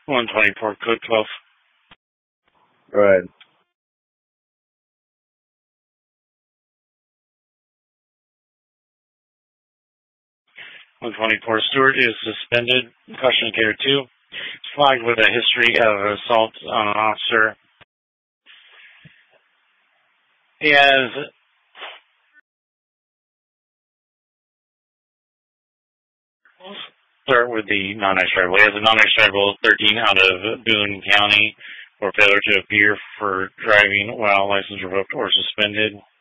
124, code 12. Go ahead. 124, Stewart is suspended. Caution carrier 2. Flagged with a history of assault on an officer. He has start with the non-extradable. He has a non-extradable 13 out of Boone County for failure to appear for driving while license revoked or suspended.